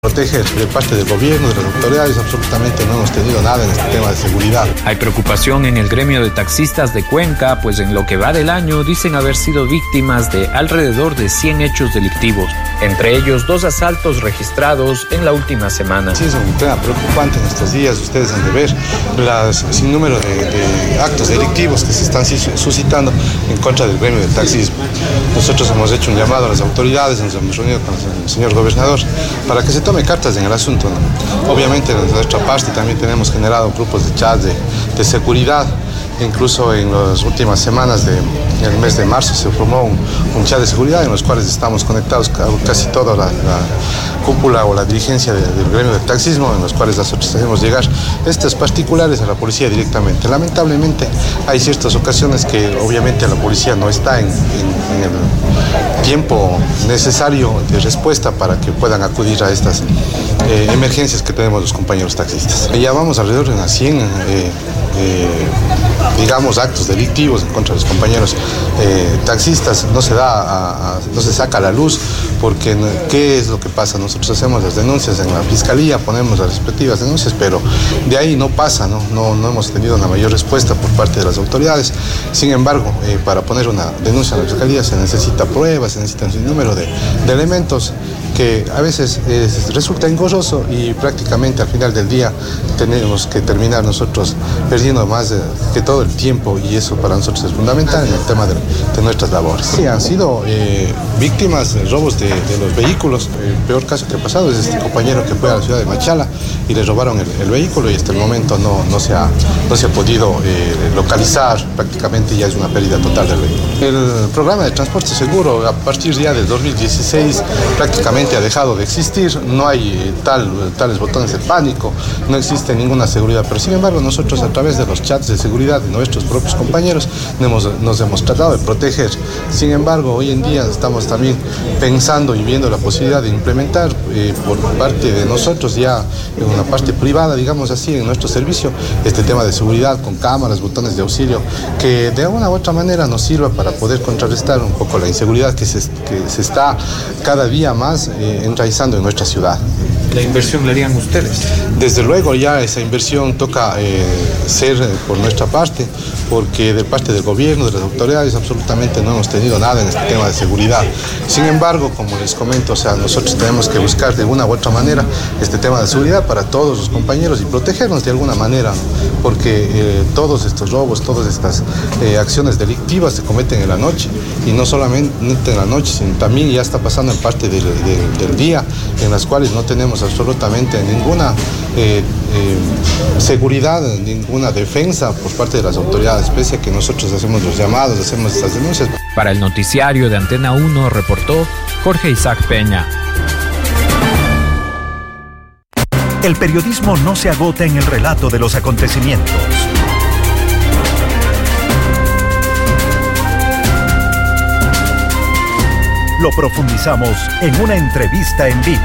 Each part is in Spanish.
Protege de parte del gobierno, de las autoridades, absolutamente no hemos tenido nada en este tema de seguridad. Hay preocupación en el gremio de taxistas de Cuenca, pues en lo que va del año dicen haber sido víctimas de alrededor de 100 hechos delictivos, entre ellos 2 asaltos registrados en la última semana. Sí, es un tema preocupante en estos días. Ustedes han de ver las sinnúmero de actos delictivos que se están suscitando en contra del gremio del taxismo. Nosotros hemos hecho un llamado a las autoridades, nos hemos reunido con el señor gobernador para que se tome cartas en el asunto, ¿no? Obviamente, de nuestra parte también tenemos generado grupos de chat de seguridad. Incluso en las últimas semanas del mes de marzo se formó un chat de seguridad en los cuales estamos conectados casi toda la cúpula o la dirigencia del gremio del taxismo, en los cuales nosotros hacemos llegar estos particulares a la policía directamente. Lamentablemente hay ciertas ocasiones que obviamente la policía no está en el tiempo necesario de respuesta para que puedan acudir a estas emergencias que tenemos los compañeros taxistas. Ya vamos alrededor de unas 100 digamos, actos delictivos en contra de los compañeros taxistas. No se saca a la luz porque ¿qué es lo que pasa? Nosotros hacemos las denuncias en la fiscalía, ponemos las respectivas denuncias, pero de ahí no pasa, no hemos tenido una mayor respuesta por parte de las autoridades. Sin embargo, para poner una denuncia en la fiscalía se necesita pruebas, se necesita un sinnúmero de elementos que a veces resulta engorroso y prácticamente al final del día tenemos que terminar nosotros perdiendo más que todo el tiempo, y eso para nosotros es fundamental en el tema de nuestras labores. Sí, han sido víctimas de robos de los vehículos. El peor caso que ha pasado es este compañero que fue a la ciudad de Machala y le robaron el vehículo y hasta el momento no se ha podido localizar. Prácticamente ya es una pérdida total del vehículo. El programa de transporte seguro a partir ya del 2016 prácticamente ha dejado de existir. No hay tales botones de pánico, no existe ninguna seguridad, pero sin embargo nosotros a través de los chats de seguridad de nuestros propios compañeros nos hemos tratado de proteger. Sin embargo, hoy en día estamos también pensando y viendo la posibilidad de implementar por parte de nosotros ya en una parte privada, digamos así, en nuestro servicio, este tema de seguridad con cámaras, botones de auxilio, que de una u otra manera nos sirva para poder contrarrestar un poco la inseguridad que se está cada día más enraizando en nuestra ciudad. ¿La inversión la harían ustedes? Desde luego ya esa inversión toca ser por nuestra parte, porque de parte del gobierno, de las autoridades, absolutamente no hemos tenido nada en este tema de seguridad. Sin embargo, como les comento, nosotros tenemos que buscar de una u otra manera este tema de seguridad para todos los compañeros y protegernos de alguna manera, ¿no? Porque todos estos robos, todas estas acciones delictivas se cometen en la noche, y no solamente en la noche, sino también ya está pasando en parte del día, en las cuales no tenemos absolutamente ninguna seguridad, ninguna defensa por parte de las autoridades, pese a que nosotros hacemos los llamados, hacemos estas denuncias. Para el noticiario de Antena 1 reportó Jorge Isaac Peña. El periodismo no se agota en el relato de los acontecimientos. Lo profundizamos en una entrevista en vivo.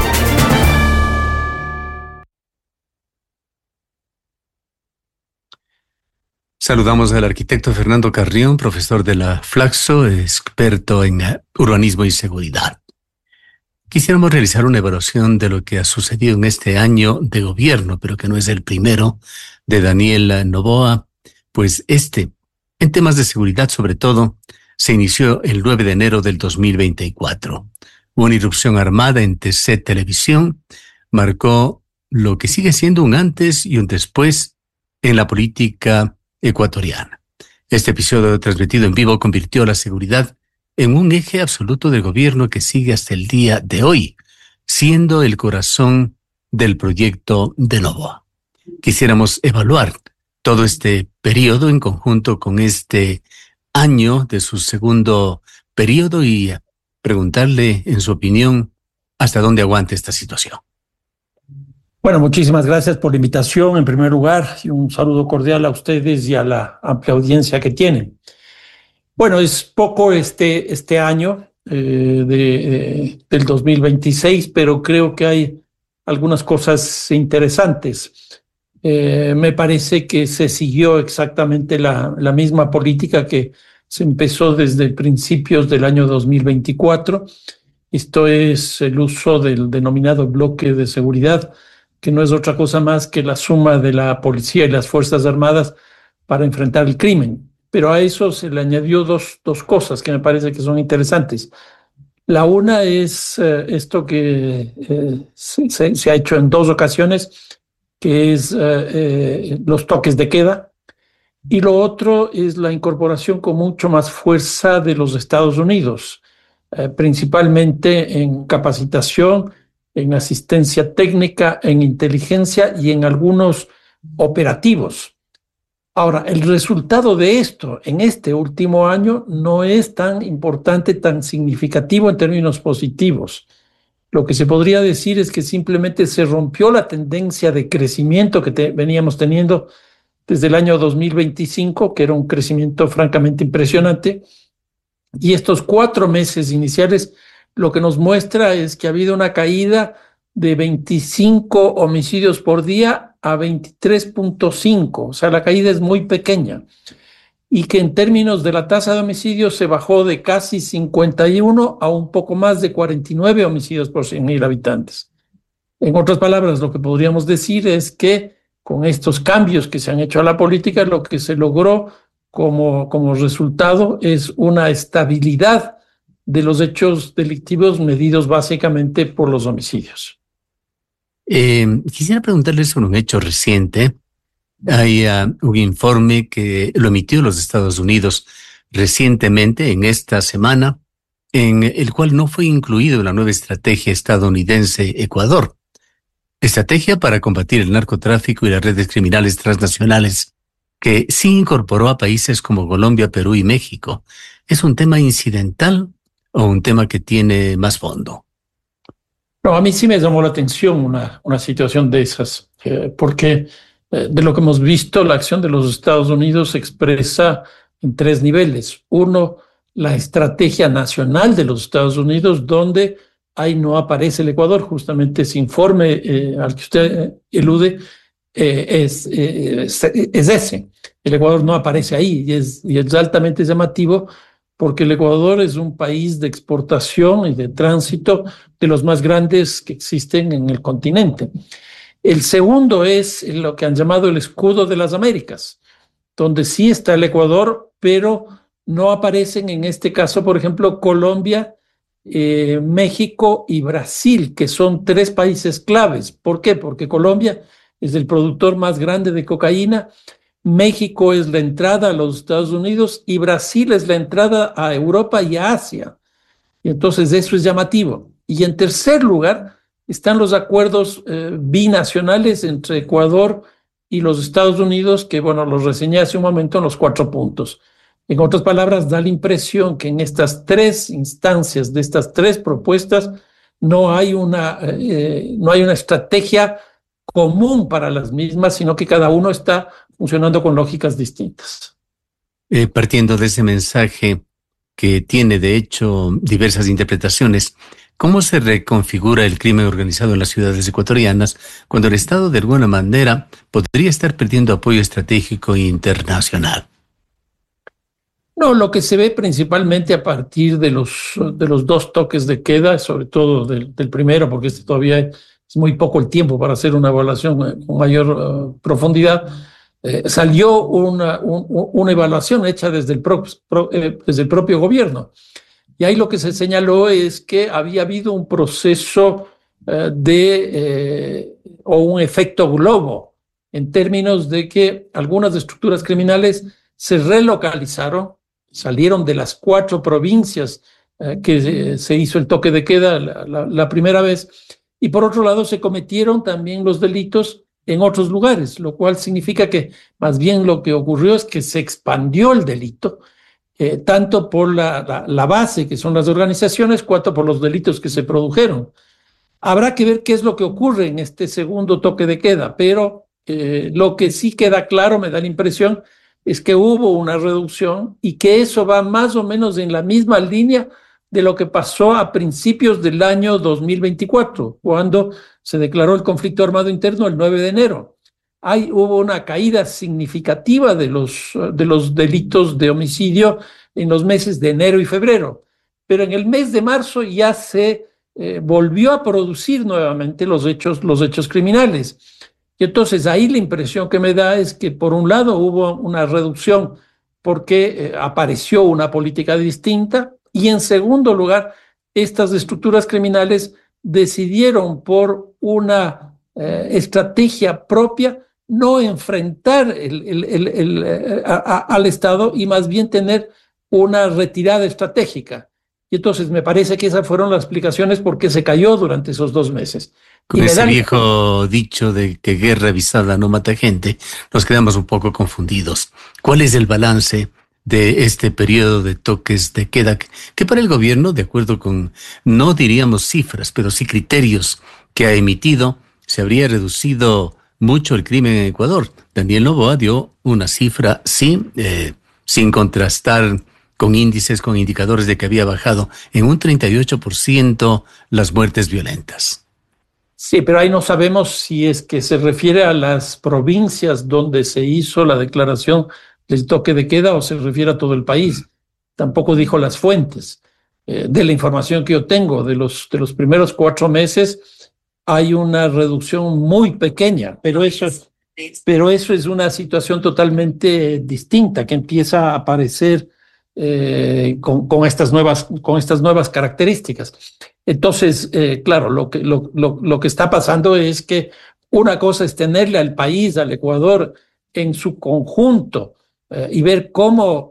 Saludamos al arquitecto Fernando Carrión, profesor de la Flaxo, experto en urbanismo y seguridad. Quisiéramos realizar una evaluación de lo que ha sucedido en este año de gobierno, pero que no es el primero, de Daniel Noboa, pues en temas de seguridad sobre todo, se inició el 9 de enero del 2024. Una irrupción armada en TC Televisión marcó lo que sigue siendo un antes y un después en la política ecuatoriana. Este episodio transmitido en vivo convirtió la seguridad en un eje absoluto del gobierno que sigue hasta el día de hoy, siendo el corazón del proyecto de Noboa. Quisiéramos evaluar todo este periodo en conjunto con este año de su segundo periodo y preguntarle, en su opinión, hasta dónde aguanta esta situación. Bueno, muchísimas gracias por la invitación, en primer lugar, y un saludo cordial a ustedes y a la amplia audiencia que tienen. Bueno, es poco este año del 2026, pero creo que hay algunas cosas interesantes. Me parece que se siguió exactamente la misma política que se empezó desde principios del año 2024 Esto es el uso del denominado bloque de seguridad, que no es otra cosa más que la suma de la policía y las Fuerzas Armadas para enfrentar el crimen. Pero a eso se le añadió dos cosas que me parece que son interesantes. La una es esto que se ha hecho en 2 ocasiones, que es los toques de queda, y lo otro es la incorporación con mucho más fuerza de los Estados Unidos, principalmente en capacitación, en asistencia técnica, en inteligencia y en algunos operativos. Ahora, el resultado de esto en este último año no es tan importante, tan significativo en términos positivos. Lo que se podría decir es que simplemente se rompió la tendencia de crecimiento que veníamos teniendo desde el año 2025, que era un crecimiento francamente impresionante, y estos 4 meses iniciales lo que nos muestra es que ha habido una caída de 25 homicidios por día a 23.5, o sea, la caída es muy pequeña, y que en términos de la tasa de homicidios se bajó de casi 51 a un poco más de 49 homicidios por 100.000 habitantes. En otras palabras, lo que podríamos decir es que con estos cambios que se han hecho a la política, lo que se logró como resultado es una estabilidad de los hechos delictivos medidos básicamente por los homicidios. Quisiera preguntarle sobre un hecho reciente. Hay un informe que lo emitió los Estados Unidos recientemente, en esta semana, en el cual no fue incluido la nueva estrategia estadounidense Ecuador. Estrategia para combatir el narcotráfico y las redes criminales transnacionales, que sí incorporó a países como Colombia, Perú y México. ¿Es un tema incidental o un tema que tiene más fondo? No, a mí sí me llamó la atención una situación de esas, porque de lo que hemos visto, la acción de los Estados Unidos se expresa en 3 niveles. Uno, la estrategia nacional de los Estados Unidos, donde ahí no aparece el Ecuador. Justamente ese informe al que usted elude es ese. El Ecuador no aparece ahí y es altamente llamativo, porque el Ecuador es un país de exportación y de tránsito de los más grandes que existen en el continente. El segundo es lo que han llamado el escudo de las Américas, donde sí está el Ecuador, pero no aparecen en este caso, por ejemplo, Colombia, México y Brasil, que son 3 países claves. ¿Por qué? Porque Colombia es el productor más grande de cocaína, México es la entrada a los Estados Unidos y Brasil es la entrada a Europa y a Asia. Y entonces eso es llamativo. Y en tercer lugar están los acuerdos binacionales entre Ecuador y los Estados Unidos, que bueno, los reseñé hace un momento en los 4 puntos. En otras palabras, da la impresión que en estas 3 instancias, de estas 3 propuestas, no hay una estrategia común para las mismas, sino que cada uno está funcionando con lógicas distintas. Partiendo de ese mensaje que tiene, de hecho, diversas interpretaciones, ¿cómo se reconfigura el crimen organizado en las ciudades ecuatorianas cuando el Estado, de alguna manera, podría estar perdiendo apoyo estratégico internacional? No, lo que se ve principalmente a partir de los 2 toques de queda, sobre todo del primero, porque todavía es muy poco el tiempo para hacer una evaluación con mayor profundidad. Salió una evaluación hecha desde el propio gobierno. Y ahí lo que se señaló es que había habido un proceso o un efecto globo, en términos de que algunas estructuras criminales se relocalizaron, salieron de las 4 provincias que se hizo el toque de queda la primera vez, y por otro lado se cometieron también los delitos en otros lugares, lo cual significa que más bien lo que ocurrió es que se expandió el delito, tanto por la base, que son las organizaciones, cuanto por los delitos que se produjeron. Habrá que ver qué es lo que ocurre en este segundo toque de queda, pero lo que sí queda claro, me da la impresión, es que hubo una reducción y que eso va más o menos en la misma línea de lo que pasó a principios del año 2024, cuando se declaró el conflicto armado interno el 9 de enero. Ahí hubo una caída significativa de los delitos de homicidio en los meses de enero y febrero. pero en el mes de marzo ya se volvió a producir nuevamente los hechos criminales. Y entonces ahí la impresión que me da es que por un lado hubo una reducción porque apareció una política distinta, y en segundo lugar, estas estructuras criminales decidieron por una estrategia propia no enfrentar al Estado y más bien tener una retirada estratégica. Y entonces me parece que esas fueron las explicaciones por qué se cayó durante esos 2 meses. Con ese viejo dicho de que guerra avisada no mata gente, nos quedamos un poco confundidos. ¿Cuál es el balance de este periodo de toques de queda que para el gobierno, de acuerdo con, no diríamos cifras, pero sí criterios que ha emitido, se habría reducido mucho el crimen en Ecuador? Daniel Noboa dio una cifra sin contrastar con índices, con indicadores de que había bajado en un 38% las muertes violentas. Sí, pero ahí no sabemos si es que se refiere a las provincias donde se hizo la declaración del toque de queda o se refiere a todo el país. Tampoco dijo las fuentes. De la información que yo tengo de los primeros 4 meses, hay una reducción muy pequeña, pero eso es una situación totalmente distinta que empieza a aparecer con estas nuevas características. Entonces, claro, lo que está pasando es que una cosa es tenerle al país, al Ecuador, en su conjunto y ver cómo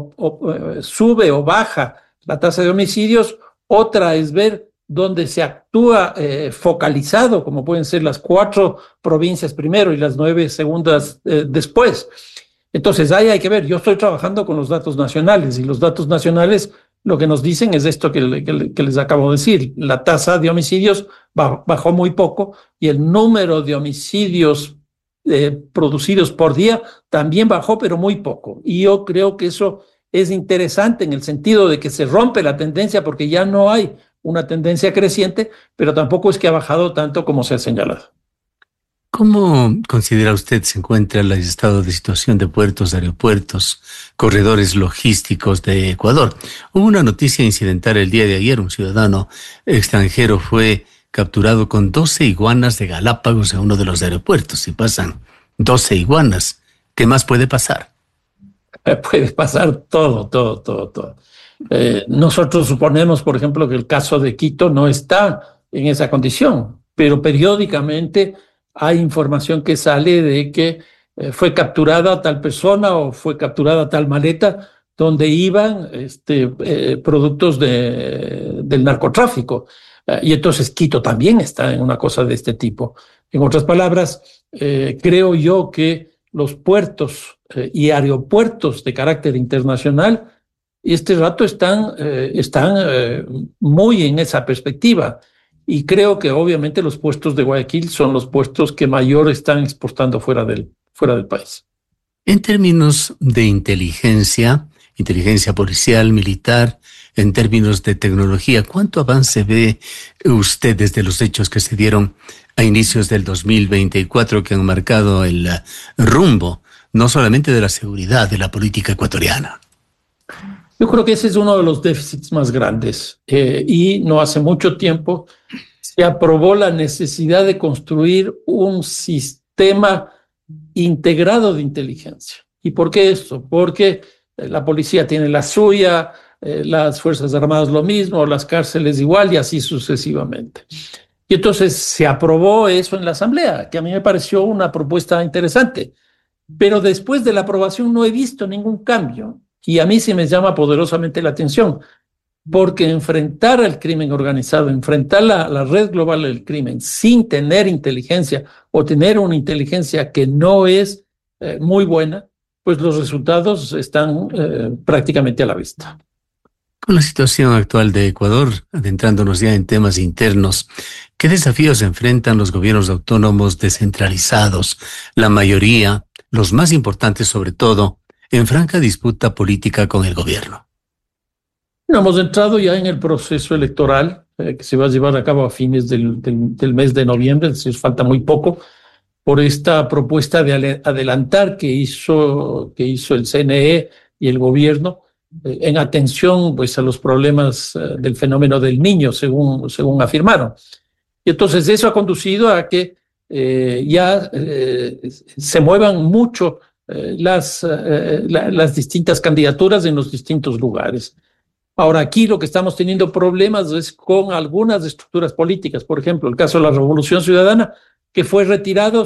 sube o baja la tasa de homicidios. Otra es ver dónde se actúa focalizado, como pueden ser las 4 provincias primero y las 9 segundas después. Entonces, ahí hay que ver. Yo estoy trabajando con los datos nacionales y los datos nacionales lo que nos dicen es esto que les acabo de decir. La tasa de homicidios bajó muy poco y el número de homicidios producidos por día también bajó, pero muy poco. Y yo creo que eso es interesante en el sentido de que se rompe la tendencia porque ya no hay una tendencia creciente, pero tampoco es que ha bajado tanto como se ha señalado. ¿Cómo considera usted se encuentra el estado de situación de puertos, aeropuertos, corredores logísticos de Ecuador? Hubo una noticia incidental el día de ayer. Un ciudadano extranjero fue capturado con 12 iguanas de Galápagos en uno de los aeropuertos. Si pasan 12 iguanas, ¿qué más puede pasar? Puede pasar todo. Nosotros suponemos, por ejemplo, que el caso de Quito no está en esa condición, pero periódicamente hay información que sale de que fue capturada tal persona o fue capturada tal maleta donde iban productos del narcotráfico. Y entonces Quito también está en una cosa de este tipo. En otras palabras, creo yo que los puertos y aeropuertos de carácter internacional este rato están muy en esa perspectiva. Y creo que obviamente los puestos de Guayaquil son los puestos que mayor están exportando fuera del país. En términos de inteligencia policial, militar, en términos de tecnología, ¿cuánto avance ve usted desde los hechos que se dieron a inicios del 2024 que han marcado el rumbo no solamente de la seguridad, de la política ecuatoriana? Yo creo que ese es uno de los déficits más grandes y no hace mucho tiempo se aprobó la necesidad de construir un sistema integrado de inteligencia. ¿Y por qué esto? Porque la policía tiene la suya, las Fuerzas Armadas lo mismo, las cárceles igual y así sucesivamente. Y entonces se aprobó eso en la Asamblea, que a mí me pareció una propuesta interesante. Pero después de la aprobación no he visto ningún cambio. Y a mí sí me llama poderosamente la atención, porque enfrentar al crimen organizado, enfrentar la red global del crimen sin tener inteligencia o tener una inteligencia que no es muy buena, pues los resultados están prácticamente a la vista. Con la situación actual de Ecuador, adentrándonos ya en temas internos, ¿qué desafíos enfrentan los gobiernos autónomos descentralizados, la mayoría, los más importantes sobre todo, en franca disputa política con el gobierno? No, hemos entrado ya en el proceso electoral que se va a llevar a cabo a fines del mes de noviembre, es decir, falta muy poco, por esta propuesta de adelantar que hizo el CNE y el gobierno en atención pues, a los problemas del fenómeno del Niño, según afirmaron. Y entonces eso ha conducido a que se muevan mucho las distintas candidaturas en los distintos lugares. Ahora, aquí lo que estamos teniendo problemas es con algunas estructuras políticas. Por ejemplo, el caso de la Revolución Ciudadana, que fue retirado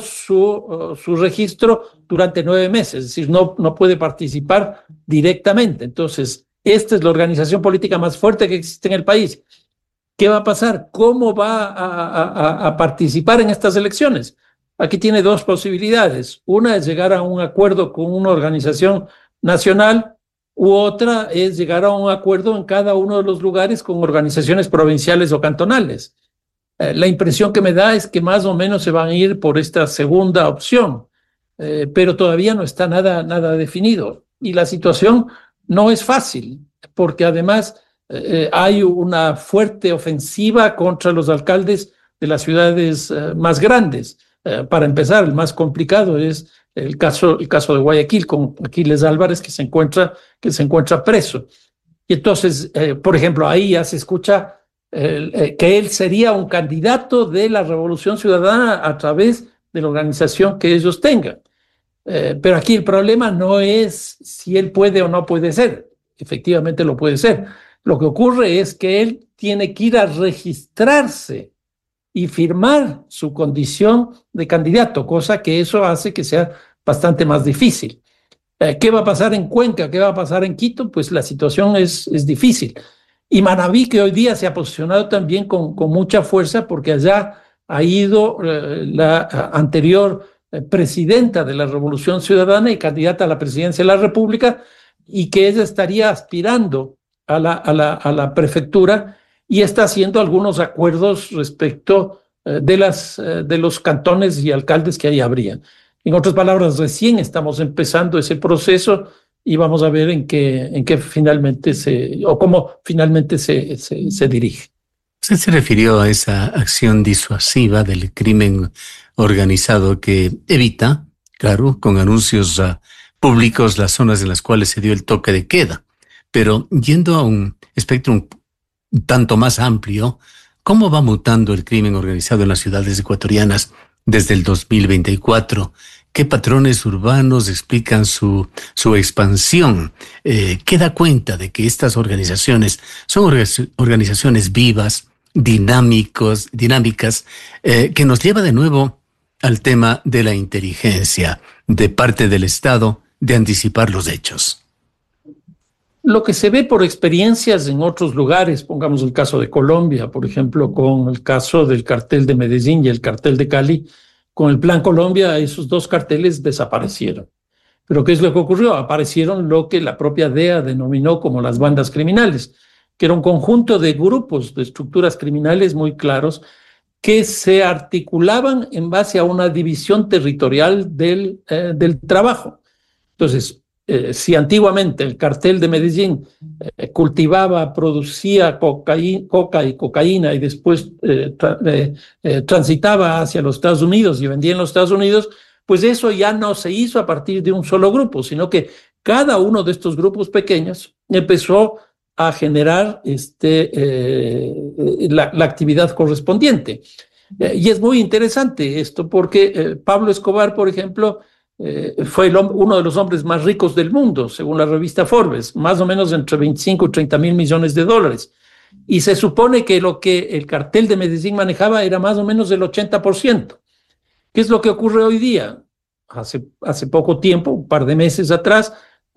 su registro durante 9 meses, es decir, no puede participar directamente. Entonces, esta es la organización política más fuerte que existe en el país. ¿Qué va a pasar? ¿Cómo va a participar en estas elecciones? Aquí tiene 2 posibilidades. Una es llegar a un acuerdo con una organización nacional, u otra es llegar a un acuerdo en cada uno de los lugares con organizaciones provinciales o cantonales. La impresión que me da es que más o menos se van a ir por esta segunda opción, pero todavía no está nada definido. Y la situación no es fácil, porque además hay una fuerte ofensiva contra los alcaldes de las ciudades más grandes. Para empezar, el más complicado es el caso de Guayaquil, con Aquiles Álvarez, que se encuentra preso. Y entonces, por ejemplo, ahí ya se escucha que él sería un candidato de la Revolución Ciudadana a través de la organización que ellos tengan. Pero aquí el problema no es si él puede o no puede ser. Efectivamente lo puede ser. Lo que ocurre es que él tiene que ir a registrarse y firmar su condición de candidato, cosa que eso hace que sea bastante más difícil. ¿Qué va a pasar en Cuenca? ¿Qué va a pasar en Quito? Pues la situación es difícil. Y Manabí, que hoy día se ha posicionado también con mucha fuerza, porque allá ha ido la anterior presidenta de la Revolución Ciudadana y candidata a la presidencia de la República, y que ella estaría aspirando a la prefectura y está haciendo algunos acuerdos respecto de los cantones y alcaldes que ahí habría. En otras palabras, recién estamos empezando ese proceso y vamos a ver en qué finalmente cómo finalmente se dirige. Usted se refirió a esa acción disuasiva del crimen organizado que evita, claro, con anuncios públicos las zonas en las cuales se dio el toque de queda. Pero yendo a un espectro un tanto más amplio, ¿cómo va mutando el crimen organizado en las ciudades ecuatorianas desde el 2024? ¿Qué patrones urbanos explican su expansión? ¿Qué da cuenta de que estas organizaciones son organizaciones vivas, dinámicas, que nos lleva de nuevo al tema de la inteligencia de parte del Estado de anticipar los hechos? Lo que se ve por experiencias en otros lugares, pongamos el caso de Colombia, por ejemplo, con el caso del cartel de Medellín y el cartel de Cali, con el Plan Colombia, esos 2 carteles desaparecieron. Pero ¿qué es lo que ocurrió? Aparecieron lo que la propia DEA denominó como las bandas criminales, que era un conjunto de grupos, de estructuras criminales muy claros, que se articulaban en base a una división territorial del trabajo. Entonces, si antiguamente el cartel de Medellín cultivaba, producía coca y cocaína y después transitaba hacia los Estados Unidos y vendía en los Estados Unidos, pues eso ya no se hizo a partir de un solo grupo, sino que cada uno de estos grupos pequeños empezó a generar la actividad correspondiente. Y es muy interesante esto porque Pablo Escobar, por ejemplo, fue uno de los hombres más ricos del mundo, según la revista Forbes, más o menos entre 25 y 30 mil millones de dólares. Y se supone que lo que el cartel de Medellín manejaba era más o menos el 80%. ¿Qué es lo que ocurre hoy día? Hace poco tiempo, un par de meses atrás,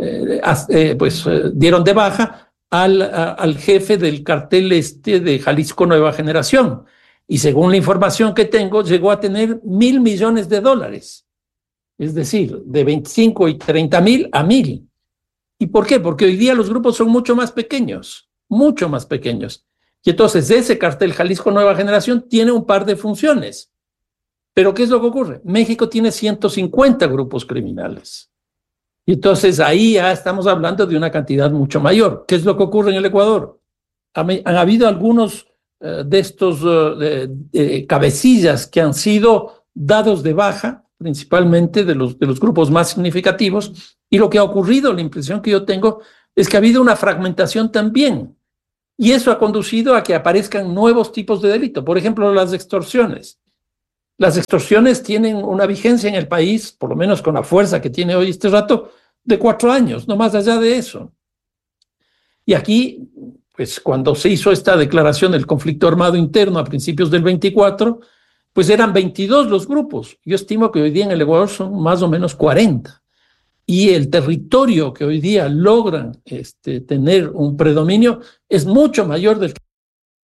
dieron de baja al jefe del cartel de Jalisco Nueva Generación. Y según la información que tengo, llegó a tener $1,000 millones. Es decir, de 25 y 30 mil a 1,000. ¿Y por qué? Porque hoy día los grupos son mucho más pequeños. Y entonces ese cartel Jalisco Nueva Generación tiene un par de funciones. Pero ¿qué es lo que ocurre? México tiene 150 grupos criminales. Y entonces ahí ya estamos hablando de una cantidad mucho mayor. ¿Qué es lo que ocurre en el Ecuador? Han habido algunos de estos cabecillas que han sido dados de baja, principalmente de los grupos más significativos, y lo que ha ocurrido, la impresión que yo tengo, es que ha habido una fragmentación también. Y eso ha conducido a que aparezcan nuevos tipos de delito. Por ejemplo, las extorsiones. Las extorsiones tienen una vigencia en el país, por lo menos con la fuerza que tiene hoy este rato, de 4 años, no más allá de eso. Y aquí, pues cuando se hizo esta declaración del conflicto armado interno a principios del 24, pues eran 22 los grupos. Yo estimo que hoy día en el Ecuador son más o menos 40. Y el territorio que hoy día logran tener un predominio es mucho mayor del que